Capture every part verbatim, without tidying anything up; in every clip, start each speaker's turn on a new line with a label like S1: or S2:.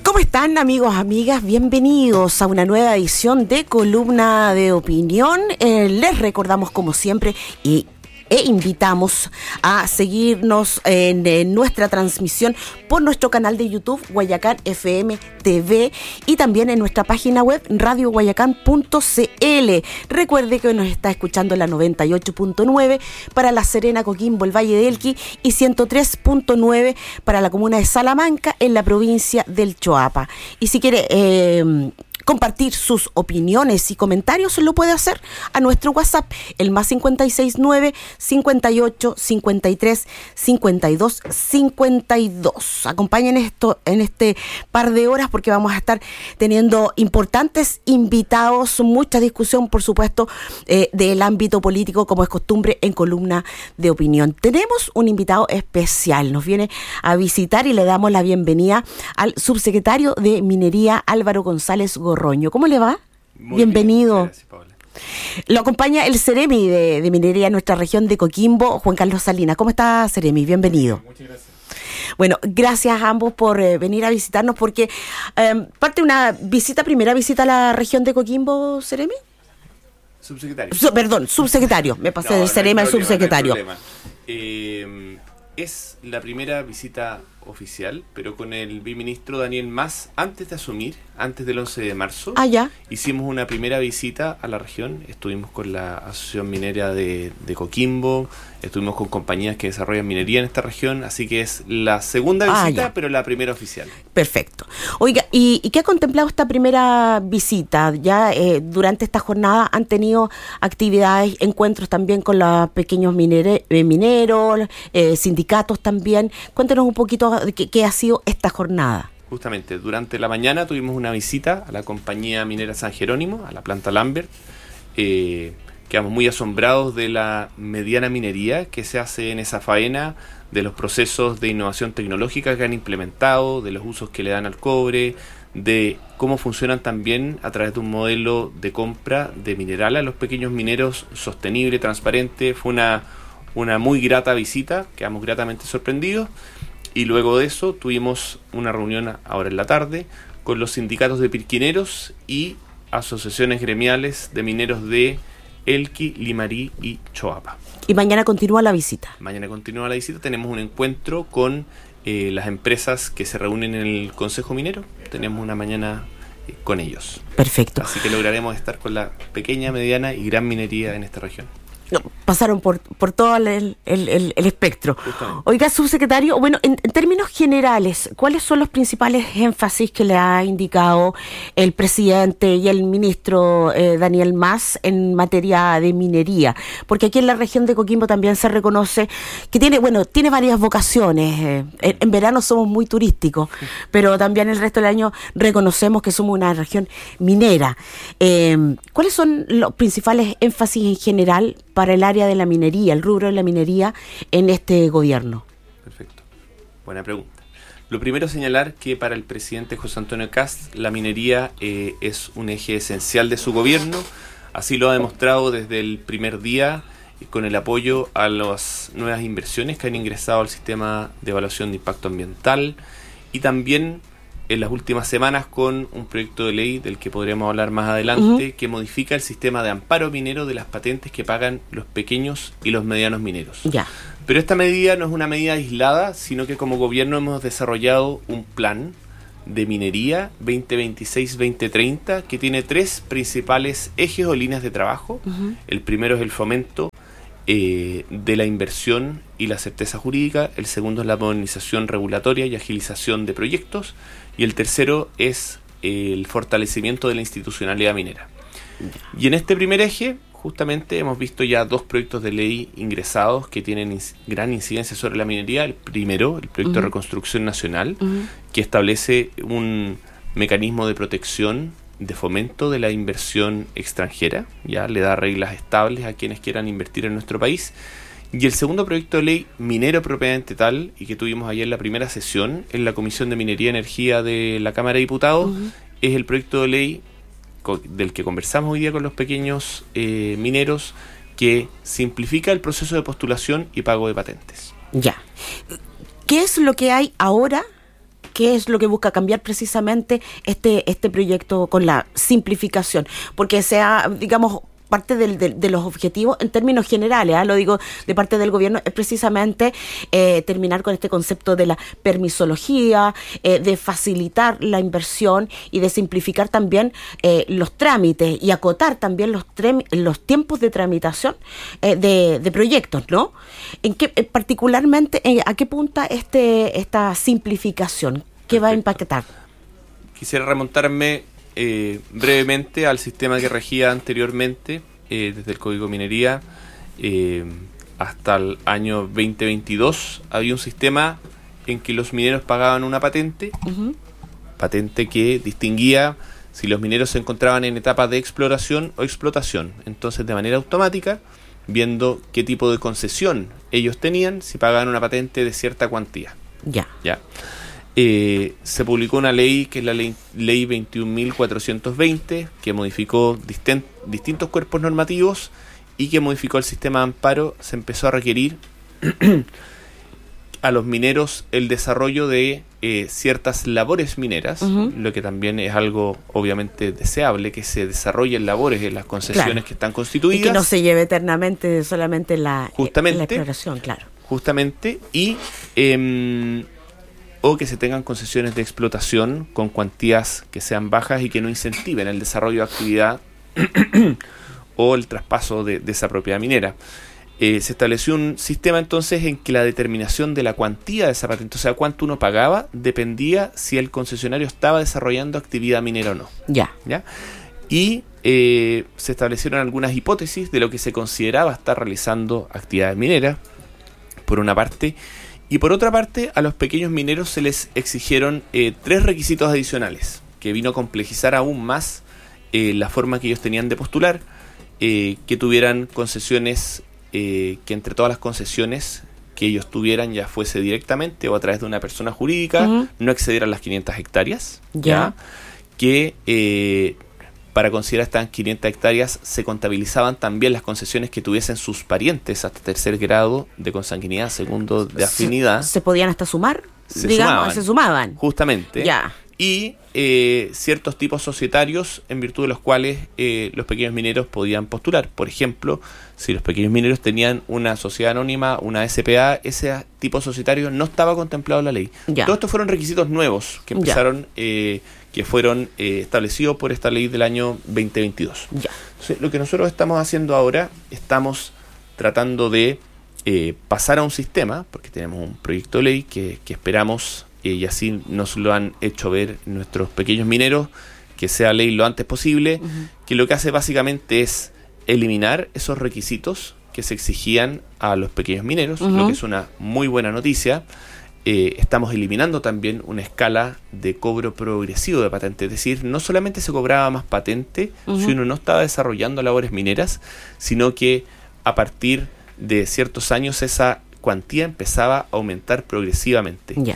S1: ¿Cómo están, amigos, amigas? Bienvenidos a una nueva edición de Columna de Opinión. Eh, les recordamos, como siempre, y e invitamos a seguirnos en, en nuestra transmisión por nuestro canal de YouTube Guayacán F M T V y también en nuestra página web radio guayacán punto c l. Recuerde que nos está escuchando la noventa y ocho punto nueve para La Serena, Coquimbo, el Valle de Elqui y ciento tres punto nueve para la comuna de Salamanca en la provincia del Choapa. Y si quiere eh, compartir sus opiniones y comentarios, lo puede hacer a nuestro WhatsApp, el más cincuenta y seis nueve, cincuenta y ocho, cincuenta y tres, cincuenta y dos, cincuenta y dos. Acompañen esto en este par de horas porque vamos a estar teniendo importantes invitados, mucha discusión, por supuesto, eh, del ámbito político, como es costumbre en Columna de Opinión. Tenemos un invitado especial, nos viene a visitar y le damos la bienvenida al subsecretario de Minería, Álvaro González Gorroño. ¿Cómo le va?
S2: Muy
S1: Bienvenido.
S2: Bien, gracias, Paula.
S1: Lo acompaña el Ceremi de, de Minería en nuestra región de Coquimbo, Juan Carlos Salinas. ¿Cómo está, Ceremi? Bienvenido.
S2: Muchas gracias.
S1: Bueno, gracias a ambos por eh, venir a visitarnos, porque eh, parte de una visita, primera visita a la región de Coquimbo, Ceremi.
S2: Subsecretario.
S1: Su, perdón, subsecretario. Me pasé
S2: No,
S1: del
S2: no
S1: Ceremi
S2: hay
S1: al
S2: problema,
S1: subsecretario.
S2: no hay problema. Eh, es la primera visita oficial, pero con el viceministro Daniel Mas, antes de asumir, antes del once de marzo,
S1: Ah, ya.
S2: hicimos una primera visita a la región. Estuvimos con la Asociación Minera de, de Coquimbo, estuvimos con compañías que desarrollan minería en esta región, así que es la segunda
S1: Ah,
S2: visita,
S1: ya.
S2: pero la primera oficial.
S1: Perfecto. Oiga, ¿y, y qué ha contemplado esta primera visita? Ya eh, durante esta jornada han tenido actividades, encuentros también con los pequeños minere, eh, mineros, eh, sindicatos también. Cuéntenos un poquito de qué, qué ha sido esta jornada.
S2: Justamente, durante la mañana tuvimos una visita a la compañía minera San Jerónimo, a la planta Lambert. Eh, quedamos muy asombrados de la mediana minería que se hace en esa faena, de los procesos de innovación tecnológica que han implementado, de los usos que le dan al cobre, de cómo funcionan también a través de un modelo de compra de mineral a los pequeños mineros sostenible, transparente. Fue una, una muy grata visita, quedamos gratamente sorprendidos. Y luego de eso tuvimos una reunión ahora en la tarde con los sindicatos de pirquineros y asociaciones gremiales de mineros de Elqui, Limarí y Choapa.
S1: Y mañana continúa la visita.
S2: Mañana continúa la visita, tenemos un encuentro con eh, las empresas que se reúnen en el Consejo Minero. Tenemos una mañana eh, con ellos.
S1: Perfecto.
S2: Así que lograremos estar con la pequeña, mediana y gran minería en esta región.
S1: No, pasaron por, por todo el, el, el, el espectro.
S2: Justamente.
S1: Oiga, subsecretario, bueno, en, en términos generales, ¿cuáles son los principales énfasis que le ha indicado el presidente y el ministro eh, Daniel Mas en materia de minería? Porque aquí en la región de Coquimbo también se reconoce que tiene, bueno, tiene varias vocaciones. Eh, en, en verano somos muy turísticos, pero también el resto del año reconocemos que somos una región minera. Eh, ¿Cuáles son los principales énfasis en general para el área de la minería, el rubro de la minería en este gobierno?
S2: Perfecto. Buena pregunta. Lo primero es señalar que para el presidente José Antonio Kast la minería eh, es un eje esencial de su gobierno. Así lo ha demostrado desde el primer día eh, con el apoyo a las nuevas inversiones que han ingresado al sistema de evaluación de impacto ambiental y también en las últimas semanas con un proyecto de ley del que podríamos hablar más adelante, uh-huh, que modifica el sistema de amparo minero de las patentes que pagan los pequeños y los medianos mineros.
S1: Ya.
S2: Pero esta medida no es una medida aislada, sino que como gobierno hemos desarrollado un plan de minería veinte veintiséis veinte treinta que tiene tres principales ejes o líneas de trabajo. Uh-huh. El primero es el fomento eh, de la inversión y la certeza jurídica, el segundo es la modernización regulatoria y agilización de proyectos, y el tercero es el fortalecimiento de la institucionalidad minera. Y en este primer eje, justamente hemos visto ya dos proyectos de ley ingresados que tienen ins- gran incidencia sobre la minería. El primero, el proyecto uh-huh. de Reconstrucción Nacional, uh-huh. que establece un mecanismo de protección, de fomento de la inversión extranjera, ya le da reglas estables a quienes quieran invertir en nuestro país. Y el segundo proyecto de ley minero propiamente tal, y que tuvimos ayer la primera sesión en la Comisión de Minería y Energía de la Cámara de Diputados, uh-huh. es el proyecto de ley co- del que conversamos hoy día con los pequeños eh, mineros, que simplifica el proceso de postulación y pago de patentes.
S1: Ya. ¿Qué es lo que hay ahora qué es lo que busca cambiar precisamente este, este proyecto con la simplificación, porque sea, digamos, parte del, del, de los objetivos en términos generales, ¿eh? Lo digo de parte del gobierno, es precisamente eh, terminar con este concepto de la permisología, eh, de facilitar la inversión y de simplificar también eh, los trámites y acotar también los, trem- los tiempos de tramitación eh, de, de proyectos, ¿no? ¿En qué, eh, particularmente, eh, a qué punta este, esta simplificación? ¿Qué Perfecto. va a impactar?
S2: Quisiera remontarme Eh, brevemente al sistema que regía anteriormente, eh, desde el Código de Minería eh, hasta el año veinte veintidós. Había un sistema en que los mineros pagaban una patente, uh-huh. patente que distinguía si los mineros se encontraban en etapas de exploración o explotación. Entonces, de manera automática, viendo qué tipo de concesión ellos tenían, si pagaban una patente de cierta cuantía.
S1: Ya.
S2: Ya. Eh, se publicó una ley que es la ley, ley veintiún mil cuatrocientos veinte, que modificó distent, distintos cuerpos normativos y que modificó el sistema de amparo. Se empezó a requerir a los mineros el desarrollo de eh, ciertas labores mineras, uh-huh. lo que también es algo obviamente deseable, que se desarrollen labores en las concesiones claro. que están constituidas.
S1: Y que no se lleve eternamente solamente la,
S2: justamente,
S1: la exploración, claro.
S2: Justamente, y... Eh, o que se tengan concesiones de explotación con cuantías que sean bajas y que no incentiven el desarrollo de actividad o el traspaso de, de esa propiedad minera. Eh, se estableció un sistema entonces en que la determinación de la cuantía de esa patente, o sea, cuánto uno pagaba, dependía si el concesionario estaba desarrollando actividad minera o no.
S1: Ya.
S2: ¿Ya? Y eh, se establecieron algunas hipótesis de lo que se consideraba estar realizando actividades mineras, por una parte. Y por otra parte, a los pequeños mineros se les exigieron eh, tres requisitos adicionales, que vino a complejizar aún más eh, la forma que ellos tenían de postular, eh, que tuvieran concesiones, eh, que entre todas las concesiones que ellos tuvieran, ya fuese directamente o a través de una persona jurídica, uh-huh. no excedieran las quinientas hectáreas,
S1: ya,
S2: ¿ya? que eh, para considerar estas quinientas hectáreas se contabilizaban también las concesiones que tuviesen sus parientes hasta tercer grado de consanguinidad, segundo de afinidad.
S1: ¿Se, se podían hasta sumar?
S2: Se
S1: digamos,
S2: sumaban.
S1: Se sumaban.
S2: Justamente.
S1: Ya.
S2: Y eh, ciertos tipos societarios en virtud de los cuales eh, los pequeños mineros podían postular. Por ejemplo, si los pequeños mineros tenían una sociedad anónima, una S P A, ese tipo societario no estaba contemplado en la ley.
S1: Ya.
S2: Todos estos fueron requisitos nuevos que empezaron... Eh, que fueron eh, establecidos por esta ley del año veinte veintidós.
S1: Ya.
S2: Entonces, lo que nosotros estamos haciendo ahora, estamos tratando de eh, pasar a un sistema, porque tenemos un proyecto de ley que, que esperamos, eh, y así nos lo han hecho ver nuestros pequeños mineros, que sea ley lo antes posible, uh-huh. que lo que hace básicamente es eliminar esos requisitos que se exigían a los pequeños mineros, uh-huh. lo que es una muy buena noticia. Eh, estamos eliminando también una escala de cobro progresivo de patente, es decir, no solamente se cobraba más patente uh-huh. si uno no estaba desarrollando labores mineras, sino que a partir de ciertos años esa cuantía empezaba a aumentar progresivamente.
S1: Yeah.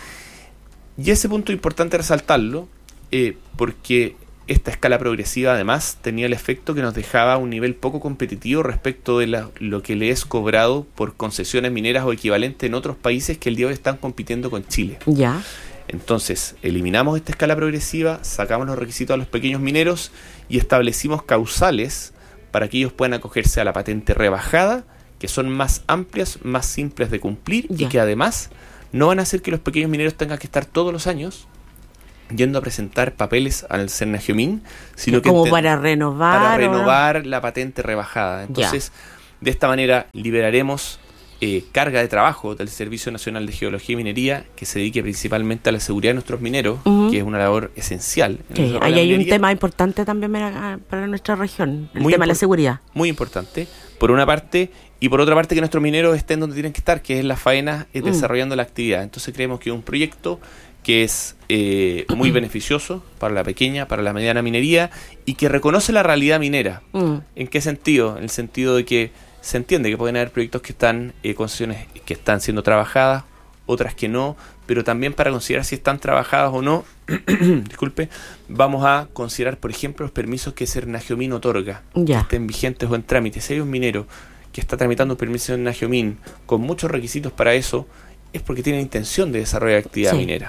S2: Y ese punto es importante resaltarlo, eh, porque esta escala progresiva además tenía el efecto que nos dejaba un nivel poco competitivo respecto de la, lo que le es cobrado por concesiones mineras o equivalente en otros países que el día de hoy están compitiendo con Chile.
S1: Ya. Yeah.
S2: Entonces, eliminamos esta escala progresiva, sacamos los requisitos a los pequeños mineros y establecimos causales para que ellos puedan acogerse a la patente rebajada, que son más amplias, más simples de cumplir yeah. y que además no van a hacer que los pequeños mineros tengan que estar todos los años yendo a presentar papeles al Cernagiomín, sino que
S1: como
S2: enten-
S1: para renovar
S2: para renovar la patente rebajada. Entonces, yeah. de esta manera liberaremos eh, carga de trabajo del Servicio Nacional de Geología y Minería, que se dedique principalmente a la seguridad de nuestros mineros, uh-huh. que es una labor esencial.
S1: Sí, ahí hay un tema importante también para, para nuestra región, el muy tema impor- de la seguridad.
S2: Muy importante, por una parte, y por otra parte que nuestros mineros estén donde tienen que estar, que es en la faena, eh, desarrollando mm. la actividad. Entonces creemos que es un proyecto que es eh, muy beneficioso para la pequeña, para la mediana minería y que reconoce la realidad minera. Mm. ¿En qué sentido? En el sentido de que se entiende que pueden haber proyectos que están, eh, concesiones que están siendo trabajadas, otras que no, pero también para considerar si están trabajadas o no, disculpe, vamos a considerar, por ejemplo, los permisos que Cernagiomín otorga,
S1: ya.
S2: que estén vigentes o en trámite. Si hay un minero que está tramitando un permiso de Cernagiomín con muchos requisitos para eso, es porque tiene intención de desarrollar actividad sí. minera.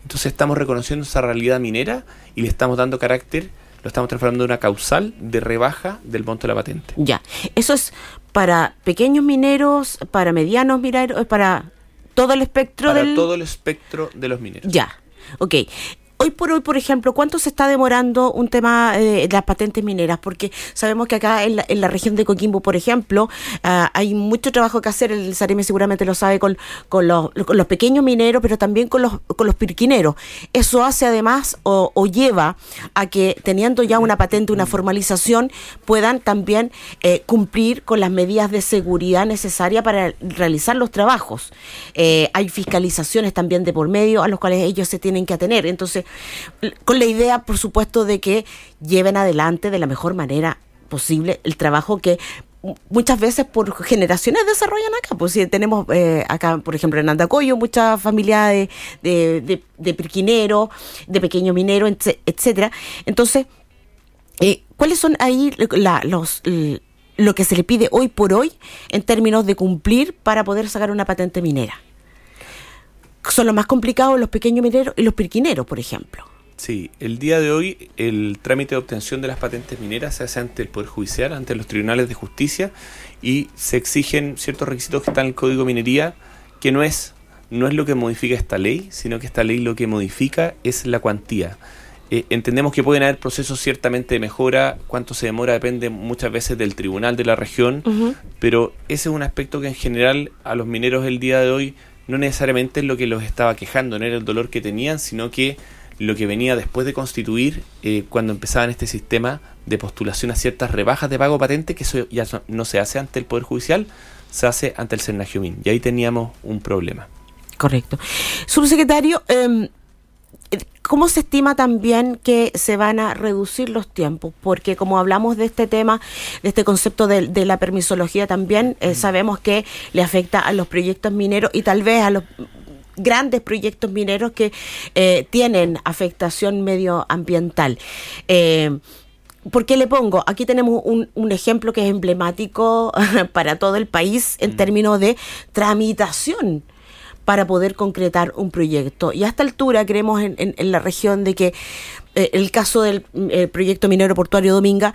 S2: Entonces estamos reconociendo esa realidad minera y le estamos dando carácter, lo estamos transformando en una causal de rebaja del monto de la patente.
S1: Ya, eso es para pequeños mineros, para medianos mineros, para todo el espectro
S2: para
S1: del...
S2: todo el espectro de los mineros.
S1: Ya, ok. Hoy por hoy, por ejemplo, ¿cuánto se está demorando un tema de las patentes mineras? Porque sabemos que acá en la, en la región de Coquimbo, por ejemplo, uh, hay mucho trabajo que hacer, el Sareme seguramente lo sabe, con, con, los, con los pequeños mineros, pero también con los, con los pirquineros. Eso hace además o, o lleva a que, teniendo ya una patente, una formalización, puedan también eh, cumplir con las medidas de seguridad necesarias para realizar los trabajos. Eh, hay fiscalizaciones también de por medio a los cuales ellos se tienen que atener. Entonces, con la idea, por supuesto, de que lleven adelante de la mejor manera posible el trabajo que muchas veces por generaciones desarrollan acá. Pues si tenemos eh, acá, por ejemplo, en Andacoyo, mucha familia de, de, de, de pirquineros, de pequeños mineros, etcétera. Entonces, eh, ¿cuáles son ahí la, los... lo que se le pide hoy por hoy en términos de cumplir para poder sacar una patente minera? Son los más complicados los pequeños mineros y los pirquineros, por ejemplo.
S2: Sí, el día de hoy el trámite de obtención de las patentes mineras se hace ante el Poder Judicial, ante los tribunales de justicia, y se exigen ciertos requisitos que están en el Código de Minería, que no es, no es lo que modifica esta ley, sino que esta ley lo que modifica es la cuantía. Eh, entendemos que pueden haber procesos ciertamente de mejora, cuánto se demora depende muchas veces del tribunal de la región, uh-huh. pero ese es un aspecto que en general a los mineros el día de hoy no necesariamente es lo que los estaba quejando, no era el dolor que tenían, sino que lo que venía después de constituir, eh, cuando empezaban este sistema de postulación a ciertas rebajas de pago patente, que eso ya no se hace ante el Poder Judicial, se hace ante el Senagiomin, y ahí teníamos un problema.
S1: Correcto. Subsecretario, eh, ¿cómo se estima también que se van a reducir los tiempos? Porque como hablamos de este tema, de este concepto de, de la permisología también, eh, sabemos que le afecta a los proyectos mineros y tal vez a los grandes proyectos mineros que eh, tienen afectación medioambiental. Eh, ¿Por qué le pongo? Aquí tenemos un, un ejemplo que es emblemático para todo el país en términos de tramitación para poder concretar un proyecto. Y a esta altura creemos en, en, en la región de que eh, el caso del eh, proyecto minero portuario Dominga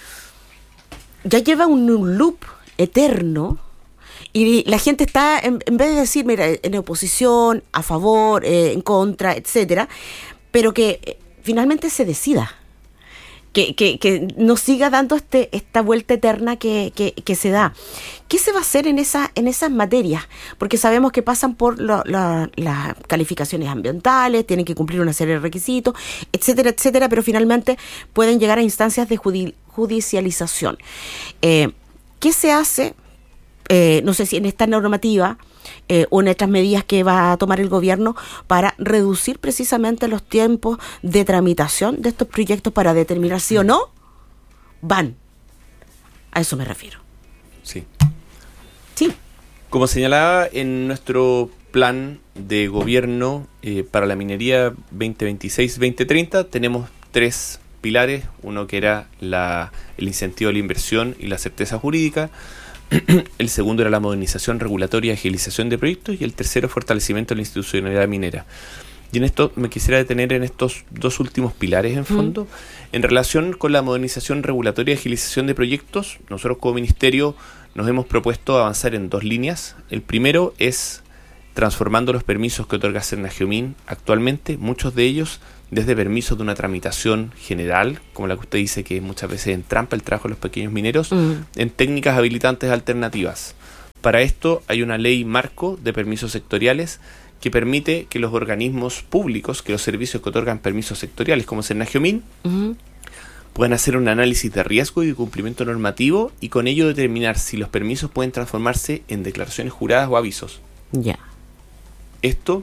S1: ya lleva un, un loop eterno y la gente está, en, en vez de decir, mira, en oposición, a favor, eh, en contra, etcétera, pero que eh, finalmente se decida. Que, que, que nos siga dando este esta vuelta eterna que, que, que se da. ¿Qué se va a hacer en esa en esas materias? Porque sabemos que pasan por lo, la, las calificaciones ambientales, tienen que cumplir una serie de requisitos, etcétera, etcétera, pero finalmente pueden llegar a instancias de judi- judicialización. Eh, ¿Qué se hace? Eh, no sé si en esta normativa eh, o en estas medidas que va a tomar el gobierno para reducir precisamente los tiempos de tramitación de estos proyectos para determinar si o no van. A eso me refiero.
S2: Sí.
S1: Sí.
S2: Como señalaba en nuestro plan de gobierno eh, para la minería veinte veintiséis veinte treinta, tenemos tres pilares. Uno que era la, el incentivo a la inversión y la certeza jurídica. El segundo era la modernización regulatoria y agilización de proyectos, y el tercero, fortalecimiento de la institucionalidad minera. Y en esto me quisiera detener en estos dos últimos pilares en fondo. Mm. En relación con la modernización regulatoria y agilización de proyectos, nosotros como ministerio nos hemos propuesto avanzar en dos líneas. El primero es transformando los permisos que otorga Senagiomin actualmente, muchos de ellos desde permisos de una tramitación general, como la que usted dice que muchas veces entrampa el trabajo de los pequeños mineros, mm. en técnicas habilitantes alternativas. Para esto hay una ley marco de permisos sectoriales que permite que los organismos públicos, que los servicios que otorgan permisos sectoriales, como Senagiomin, uh-huh. puedan hacer un análisis de riesgo y de cumplimiento normativo y con ello determinar si los permisos pueden transformarse en declaraciones juradas o avisos.
S1: Ya. Yeah.
S2: Esto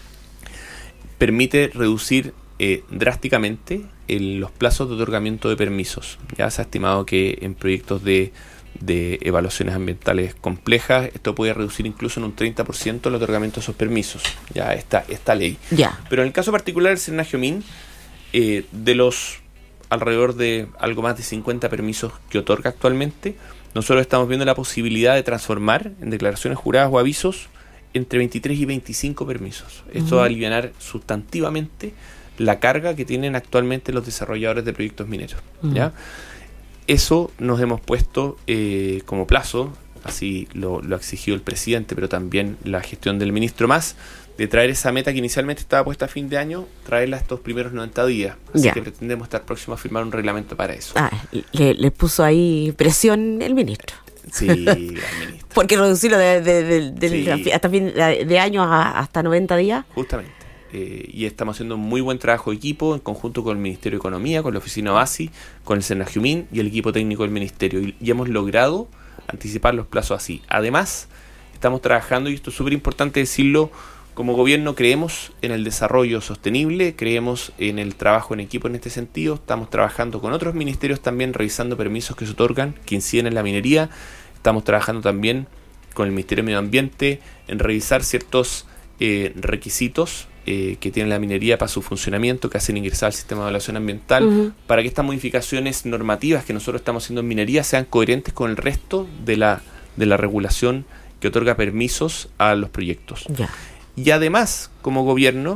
S2: permite reducir eh, drásticamente el, los plazos de otorgamiento de permisos. Ya se ha estimado que en proyectos de, de evaluaciones ambientales complejas esto puede reducir incluso en un treinta por ciento el otorgamiento de esos permisos. Ya está esta ley.
S1: Ya. Yeah.
S2: Pero en el caso particular del Senagiomin, eh, de los alrededor de algo más de cincuenta permisos que otorga actualmente, nosotros estamos viendo la posibilidad de transformar en declaraciones juradas o avisos entre veintitrés y veinticinco permisos. Esto va a aliviar sustantivamente la carga que tienen actualmente los desarrolladores de proyectos mineros. Uh-huh. ¿Ya? Eso nos hemos puesto eh, como plazo, así lo, lo exigió el presidente, pero también la gestión del ministro Mas, de traer esa meta que inicialmente estaba puesta a fin de año, traerla estos primeros noventa días. Así ya. que pretendemos estar próximos a firmar un reglamento para eso.
S1: Ah, le, le puso ahí presión el ministro.
S2: Sí, al ministro.
S1: Porque reducirlo de, de, de, de, sí. de hasta fin de, de año a, hasta noventa días.
S2: Justamente. Eh, y estamos haciendo un muy buen trabajo de equipo en conjunto con el Ministerio de Economía, con la Oficina BASI, con el Senajumín y el equipo técnico del Ministerio. Y, y hemos logrado anticipar los plazos así. Además, estamos trabajando, y esto es súper importante decirlo, como gobierno creemos en el desarrollo sostenible, creemos en el trabajo en equipo en este sentido. Estamos trabajando con otros ministerios también, revisando permisos que se otorgan, que inciden en la minería. Estamos trabajando también con el Ministerio de Medio Ambiente en revisar ciertos eh, requisitos eh, que tiene la minería para su funcionamiento, que hacen ingresar al sistema de evaluación ambiental, uh-huh. para que estas modificaciones normativas que nosotros estamos haciendo en minería sean coherentes con el resto de la, de la regulación que otorga permisos a los proyectos.
S1: Ya.
S2: Y además, como gobierno,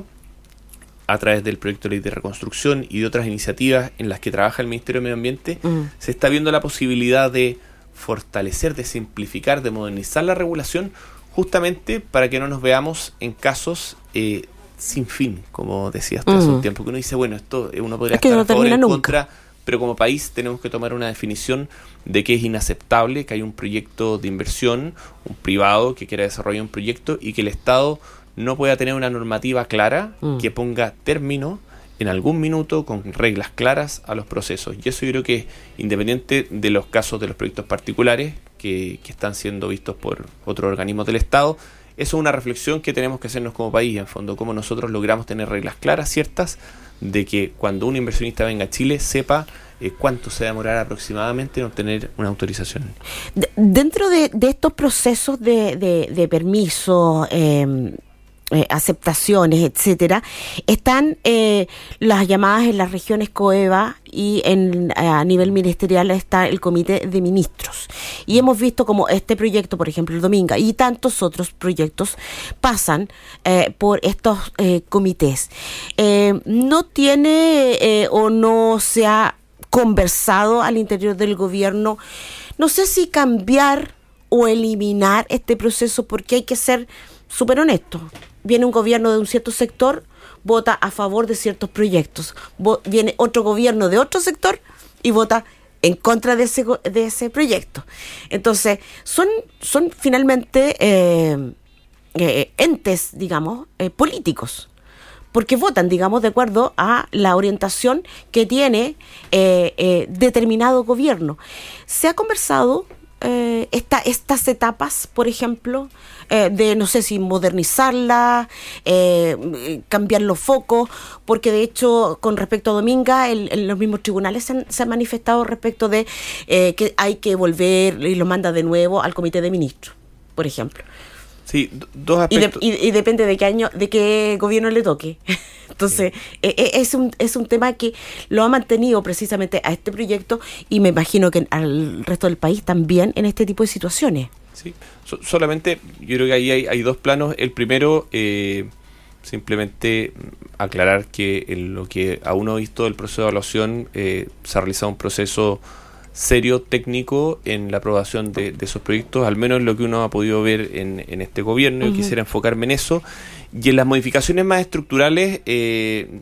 S2: a través del proyecto de ley de reconstrucción y de otras iniciativas en las que trabaja el Ministerio de Medio Ambiente, uh-huh. se está viendo la posibilidad de fortalecer, de simplificar, de modernizar la regulación, justamente para que no nos veamos en casos eh, sin fin, como decía hasta uh-huh. hace un tiempo, que uno dice, bueno, esto uno podría
S1: es que
S2: estar
S1: no
S2: a favor
S1: en
S2: nunca.
S1: contra,
S2: pero como país tenemos que tomar una definición de que es inaceptable que haya un proyecto de inversión, un privado que quiera desarrollar un proyecto y que el Estado no pueda tener una normativa clara mm. que ponga término en algún minuto con reglas claras a los procesos. Y eso yo creo que, independiente de los casos de los proyectos particulares que, que están siendo vistos por otros organismos del Estado, eso es una reflexión que tenemos que hacernos como país, en fondo, cómo nosotros logramos tener reglas claras, ciertas, de que cuando un inversionista venga a Chile sepa eh, cuánto se va a demorar aproximadamente en obtener una autorización.
S1: De, dentro de, de estos procesos de, de, de permiso, eh, Eh, aceptaciones, etcétera, están eh, las llamadas en las regiones COEVA y en a nivel ministerial está el Comité de Ministros. Y hemos visto como este proyecto, por ejemplo, el Dominga, y tantos otros proyectos pasan eh, por estos eh, comités. Eh, no tiene eh, o no se ha conversado al interior del gobierno, no sé si cambiar o eliminar este proceso, porque hay que ser súper honesto. Viene un gobierno de un cierto sector, vota a favor de ciertos proyectos. Vo- viene otro gobierno de otro sector y vota en contra de ese, de ese proyecto. Entonces, son, son finalmente eh, eh, entes, digamos, eh, políticos, porque votan, digamos, de acuerdo a la orientación que tiene eh, eh, determinado gobierno. Se ha conversado Eh, esta, estas etapas, por ejemplo, eh, de no sé si modernizarla, eh, cambiar los focos, porque de hecho con respecto a Dominga, el, el, los mismos tribunales se han, se han manifestado respecto de eh, que hay que volver y lo manda de nuevo al Comité de Ministros, por ejemplo.
S2: Sí, d- dos aspectos.
S1: Y, de, y, y depende de qué año, de qué gobierno le toque. Entonces, sí. eh, es un es un tema que lo ha mantenido precisamente a este proyecto y me imagino que al resto del país también en este tipo de situaciones.
S2: Sí, so, solamente yo creo que ahí hay, hay dos planos. El primero, eh, simplemente aclarar que en lo que aún no he visto del proceso de evaluación, eh, se ha realizado un proceso serio, técnico, en la aprobación de, de esos proyectos, al menos lo que uno ha podido ver en, en este gobierno. Uh-huh. Yo quisiera enfocarme en eso. Y en las modificaciones más estructurales, eh,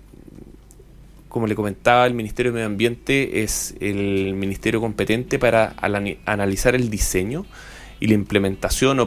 S2: como le comentaba, el Ministerio de Medio Ambiente es el ministerio competente para analizar el diseño y la implementación o